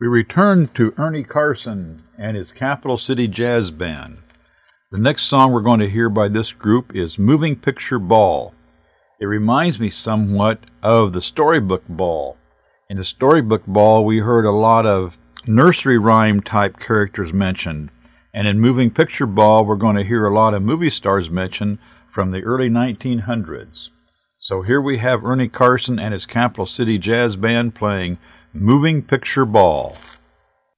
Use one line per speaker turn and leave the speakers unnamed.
We return to Ernie Carson and his Capital City Jazz Band. The next song we're going to hear by this group is Moving Picture Ball. It reminds me somewhat of the Storybook Ball. In the Storybook Ball, we heard a lot of nursery rhyme type characters mentioned. And in Moving Picture Ball, we're going to hear a lot of movie stars mentioned from the early 1900s. So here we have Ernie Carson and his Capital City Jazz Band playing Moving Picture Ball.